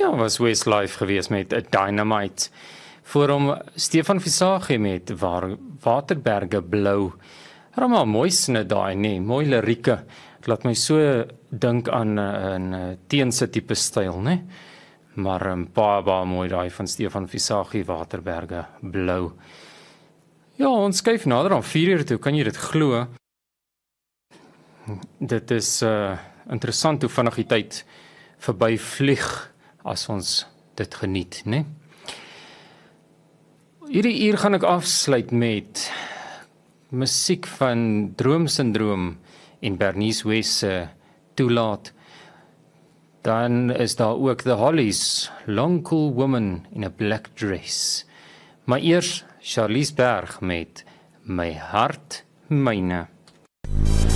Ja, was Westlife gewees met 'n Dynamite. Voor hom Stefan Visagie met Waterberge blou. Allemaal mooi sinne daai, nee, mooi lirieke. Dit laat my so dink aan 'n teense tipe styl, né? Maar baie mooi daai van Stefan Visagie, Waterberge blou. Ja, ons skuif nader aan 4 uur toe, kan jy dit glo? Dit is interessant hoe vinnig die tyd verby vlieg as ons dit geniet, né? Hierdie uur gaan ek afsluit met musiek van Droomsyndroom en Bernice West se Toelaat. Dan is daar ook The Hollies, Long Cool Woman in a Black Dress. Maar eers Charlies Berg met My Hart, Myne.